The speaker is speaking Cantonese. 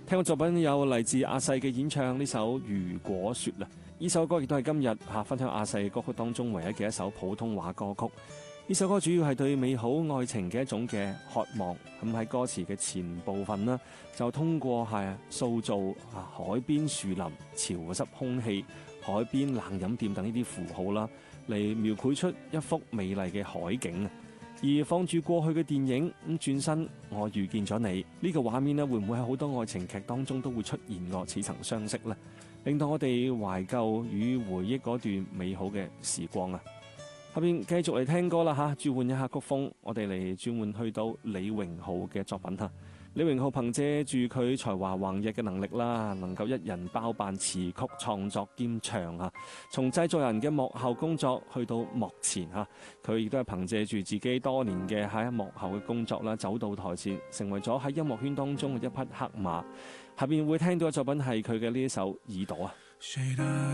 聽過作品有嚟自阿細嘅演唱呢首《如果說》啦，呢首歌亦都係今日分享阿細歌曲當中唯一嘅一首普通話歌曲。呢首歌主要係對美好愛情嘅一種嘅渴望，咁喺歌詞嘅前部分啦，就通過塑造海邊樹林、潮濕空氣、海邊冷飲店等呢啲符號啦，嚟描繪出一幅美麗嘅海景。而放住過去嘅電影咁轉身，我遇見咗你呢個畫面咧，會唔會喺好多愛情劇當中都會出現過似曾相識呢？令到我哋懷舊與回憶嗰段美好嘅時光啊！下邊繼續嚟聽歌啦吓，轉換一下曲風，我哋嚟轉換去到李榮浩嘅作品吓。李榮浩憑借住佢才華橫溢嘅能力啦，能夠一人包辦詞曲創作兼唱吓，從製作人嘅幕後工作去到幕前吓，佢亦都係憑借住自己多年嘅喺幕後嘅工作啦，走到台前，成為咗喺音樂圈當中嘅一匹黑馬。下邊會聽到嘅作品係佢嘅呢一首《耳朵》啊。